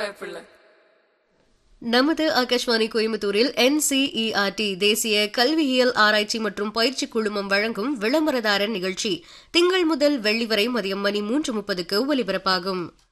பயப்பில்ல. நமது ஆகாஷ்வாணி கோயம்புத்தூரில் NCERT தேசிய கல்வியியல் ஆராய்ச்சி மற்றும் பயிற்சி குழுமம் வழங்கும் விளம்பரதாரர் நிகழ்ச்சி திங்கள் முதல் வெள்ளி வரை மதியம் மணி 3:30க்கு ஒலிபரப்பாகும்.